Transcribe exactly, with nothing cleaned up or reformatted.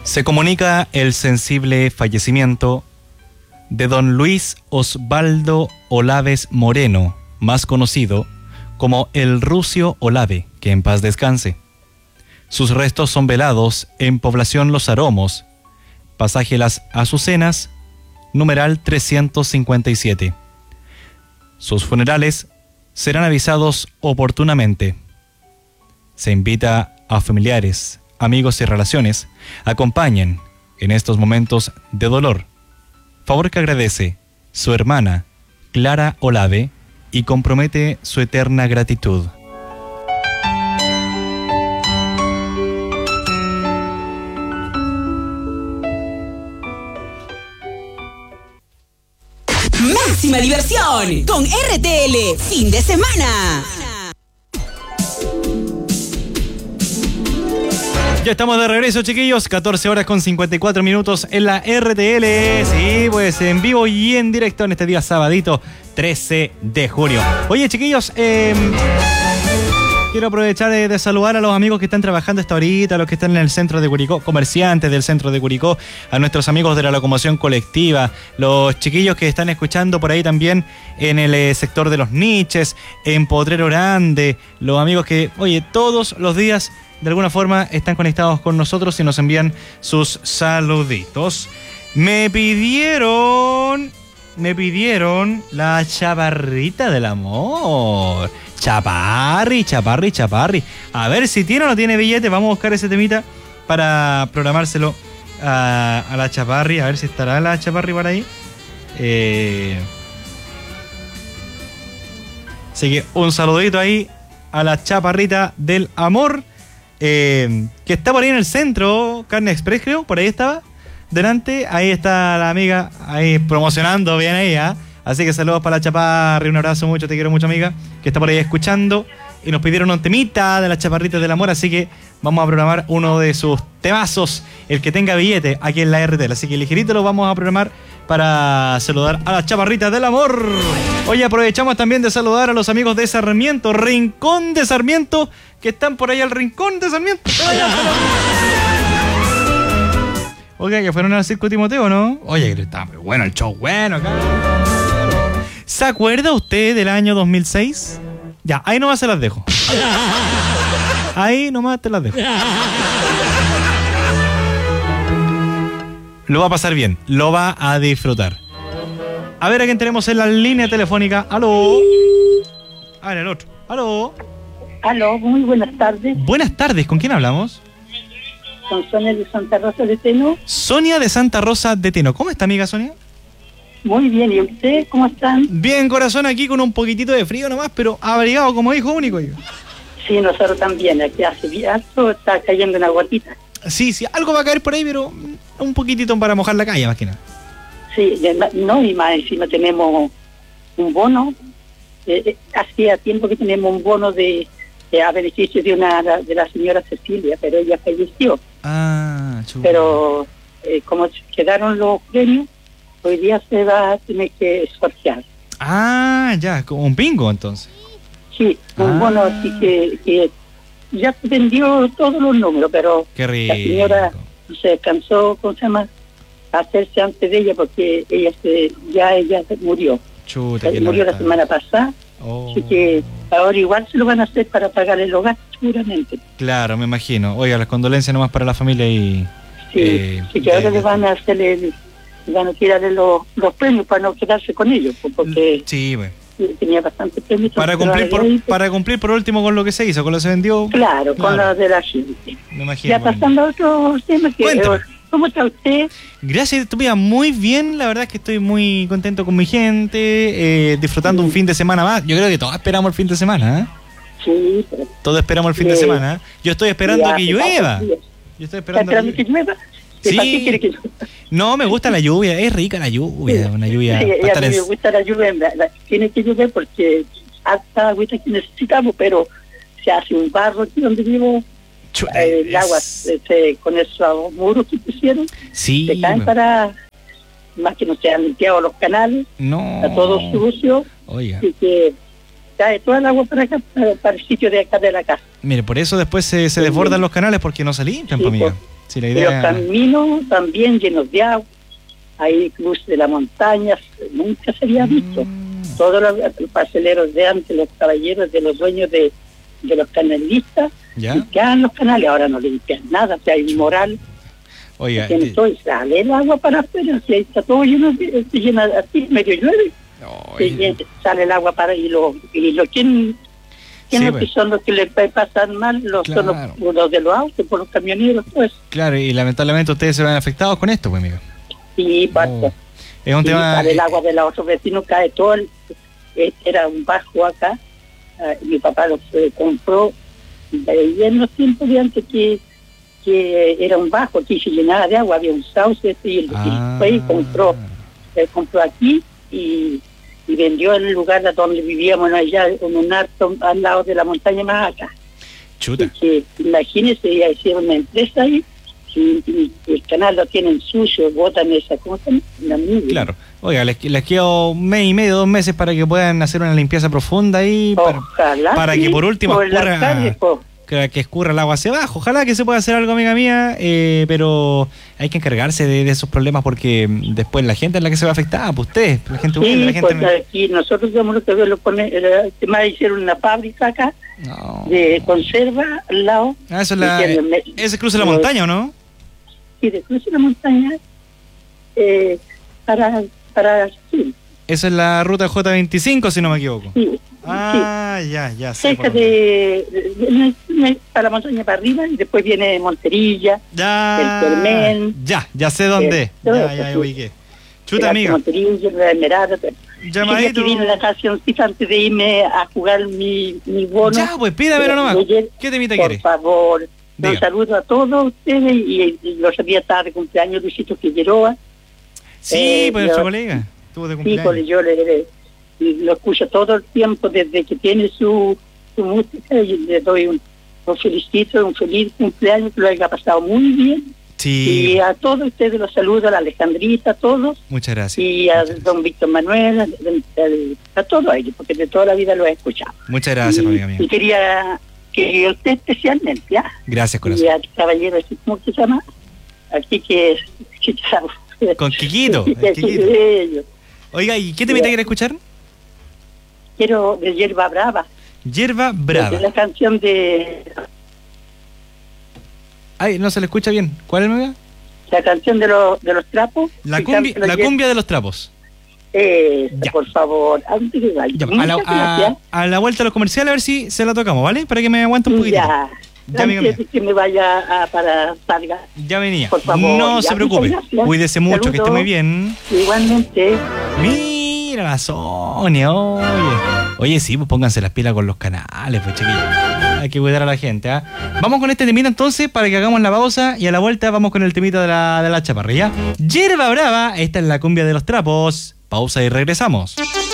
Se comunica el sensible fallecimiento de don Luis Osvaldo Olaves Moreno, más conocido como el Rucio Olave, que en paz descanse. Sus restos son velados en Población Los Aromos, pasaje Las Azucenas, numeral trescientos cincuenta y siete. Sus funerales serán avisados oportunamente. Se invita a familiares, amigos y relaciones acompañen en estos momentos de dolor. Favor que agradece su hermana Clara Olave y compromete su eterna gratitud. Máxima diversión con R T L fin de semana. Ya estamos de regreso, chiquillos, catorce horas con cincuenta y cuatro minutos en la R T L. Sí, pues en vivo y en directo en este día sabadito trece de junio. Oye, chiquillos, eh, quiero aprovechar de, de saludar a los amigos que están trabajando esta horita, a los que están en el centro de Curicó, comerciantes del centro de Curicó, a nuestros amigos de la locomoción colectiva, los chiquillos que están escuchando por ahí también en el eh, sector de los niches, en Potrero Grande, los amigos que, oye, todos los días de alguna forma están conectados con nosotros y nos envían sus saluditos. Me pidieron, me pidieron la chaparrita del amor. Chaparri, chaparri, chaparri. A ver si tiene o no tiene billete. Vamos a buscar ese temita para programárselo a, a la chaparri. A ver si estará la chaparri por ahí. Eh... Así que un saludito ahí a la chaparrita del amor. Eh, que está por ahí en el centro, Carne Express, creo, por ahí estaba, delante, ahí está la amiga, ahí promocionando bien ahí, ¿eh? Así que saludos para la chaparri, un abrazo mucho, te quiero mucho, amiga, que está por ahí escuchando, y nos pidieron un temita de las chaparritas del amor, así que vamos a programar uno de sus temazos, el que tenga billete, aquí en la R T L, así que ligerito lo vamos a programar para saludar a las chaparritas del amor. Hoy aprovechamos también de saludar a los amigos de Sarmiento, Rincón de Sarmiento, que están por ahí al Rincón de Sarmiento. Oiga, que fueron al Circo Timoteo, ¿no? Oye, que está muy bueno el show, bueno acá. ¿Se acuerda usted del año dos mil seis? Ya, ahí nomás se las dejo. Ahí nomás te las dejo. Lo va a pasar bien, lo va a disfrutar. A ver a quién tenemos en la línea telefónica. ¿Aló? A ver, el otro. ¿Aló? Aló, muy buenas tardes. Buenas tardes, ¿con quién hablamos? Con Sonia de Santa Rosa de Teno. Sonia de Santa Rosa de Teno. ¿Cómo está, amiga Sonia? Muy bien, ¿y usted cómo están? Bien, corazón, aquí con un poquitito de frío nomás, pero abrigado como hijo único. Yo. Sí, nosotros también, aquí hace bien, está cayendo una gotita. Sí, sí, algo va a caer por ahí, pero un poquitito para mojar la calle, más que nada. Sí, no, y más encima tenemos un bono, eh, hacía tiempo que tenemos un bono de, de a beneficio de una de la señora Cecilia, pero ella falleció. Ah, chulo. Pero eh, como quedaron los premios, hoy día se va a tener que sortear. Ah, ya, como un bingo entonces. Sí, un ah. bono así que, que ya se vendió todos los números, pero qué rico. La señora se cansó, ¿cómo se llama?, hacerse antes de ella porque ella se, ya ella se murió. Chuta, se murió la semana pasada, oh. Así que ahora igual se lo van a hacer para pagarle los gastos seguramente. Claro, me imagino. Oiga, las condolencias nomás para la familia y... Sí, eh, sí que ahora le van a hacerle, van a tirarle los, los premios para no quedarse con ellos, porque... Sí, bueno. Tenía bastante premios. Para cumplir, por, para cumplir por último con lo que se hizo, con lo que se vendió. Claro, claro. Con lo de la gente. Me imagino. Ya pasando a otro tema. Que, Cuéntame. ¿Cómo está usted? Gracias, estuve muy bien. La verdad es que estoy muy contento con mi gente, eh, disfrutando sí. un fin de semana más. Yo creo que todos esperamos el fin de semana, ¿eh? Sí. Pero... Todos esperamos el fin sí. de semana. ¿eh? Yo estoy esperando ya, que llueva. Yo estoy esperando, esperando que llueva. Sí. ¿Para qué quiere que llueva? No, me gusta la lluvia, es rica la lluvia, una lluvia. Sí, a mí me gusta la lluvia, la, tiene que llover porque hasta agüita que necesitamos, pero se hace un barro aquí donde vivo, Chua, eh, el es... agua se, con esos muros que pusieron, sí, se caen bueno. para, más que no se han limpiado los canales, no. está todo sucio, Oiga. Así que cae toda el agua para acá, para, para el sitio de acá de la casa. Mire, por eso después se, se desbordan sí. los canales porque no se limpian, sí, pues, amiga. Por... Sí, la Y idea... los caminos también llenos de agua. Hay cruces de las montañas, nunca se había visto. Mm. Todos los, los parceleros de antes, los caballeros de los dueños de, de los canalistas, ¿Ya? limpiaban los canales, ahora no limpian nada, o sea, hay moral. Oiga, Que eh, entonces sale el agua para afuera, si ahí está todo lleno, de, se llena así, medio llueve, no, se eh, llena- sale el agua para y lo, y lo ¿quién, quién Sí, los pues. que son los que le pasan mal? Los, son Claro. los, los de los autos, por los camioneros, pues. claro, y lamentablemente ustedes se ven afectados con esto, pues, amigo. Y basta. Oh, es un Sí, tema... sale el eh, agua de los otros vecinos, cae todo. El, eh, era un bajo acá. ah, mi papá lo eh, compró eh, y en los tiempos de antes que, que era un bajo, aquí se llenaba de agua, había un sauce y él ah, fue y compró, eh, compró aquí y, y vendió el lugar donde vivíamos allá, en un alto al lado de la montaña más acá. Chuta. Y que, imagínense, ya hicieron una empresa ahí. Y, y el canal lo tienen sucio, botan esa cosa, la mugre. Claro. Oiga, les, les quedo un mes y medio, dos meses para que puedan hacer una limpieza profunda ahí, para, Ojalá. para sí, que por último por las escurra, calles, po. que, que escurra el agua hacia abajo. Ojalá que se pueda hacer algo, amiga mía, eh, pero hay que encargarse de, de esos problemas porque mm, después la gente es la que se va a afectar, pues usted, la gente humilde, Sí, la gente... pues aquí nosotros somos los que lo ponen, además hicieron una fábrica acá No. de conserva al lado. Ah, eso es la... Y tienen- Ese cruce la montaña, ¿o no? Sí, de cruce la montaña eh, para, para, sí, Esa es la ruta J veinticinco, si no me equivoco. sí, sí. Ah, ya, ya sé. Cerca por dónde. de, de, de- de- para la montaña para arriba y después viene Monterilla, Ya, el Termen. ya, ya sé dónde. Eh, todo Ya, eso, ya, sí. ya ubiqué. Chuta, el amiga. Monterilla, la Esmeralda. Llamadito. Quería pedir una cancioncita antes de irme a jugar mi, mi bono. Ya, pues pídamelo nomás. Ayer, ¿Qué temita por quieres? favor. Diga. Un saludo a todos ustedes y, y los días tarde cumpleaños Luisito Figueroa. Sí, Eh, pues yo- nuestro colega. Estuvo de Sí, cumpleaños. porque yo le, le- y lo escucho todo el tiempo desde que tiene su, su música y le doy un, un felicito, un feliz cumpleaños, que lo haya pasado muy bien. Sí, Y a todos ustedes los saludo, a la Alejandrita, a todos. muchas gracias. Y a Muchas gracias. don Víctor Manuel, a, a, a todos ellos, porque de toda la vida lo he escuchado. Muchas gracias, y, amiga mía. y quería que usted especialmente, ¿ya? Gracias, Y corazón. al caballero, ¿cómo se llama? Aquí que es... Que, Con Quiquito, el que- Quiquito. que ellos. Oiga, ¿y qué temita Ya. quiere escuchar? Quiero de Hierba Brava. Hierba De Brava. la canción de... Ay, no se le escucha bien. ¿Cuál es, amiga? La canción de, los de los trapos. La que cumbia, canta la Hierba- cumbia de los trapos. Eh, Ya. por favor, antes que vaya. Ya, a, la, Muchas a, gracias. a la vuelta a los comerciales a ver si se la tocamos, ¿vale? Para que me aguante un poquito. Ya. Ya, amiga Antes mía. de que me vaya a, para salga. Ya venía. Por favor, no ya, se preocupe. muchas gracias. Cuídese mucho, que esté Saludos. muy bien. Igualmente. Mira la Sonia, oye. Oye, sí, pues pónganse las pilas con los canales, pues chiquillos. Hay que cuidar a la gente, ¿ah? Vamos con este temita entonces para que hagamos la pausa y a la vuelta vamos con el temita de la, de la chaparrilla. Hierba Brava, esta es la cumbia de los trapos. Pausa y regresamos.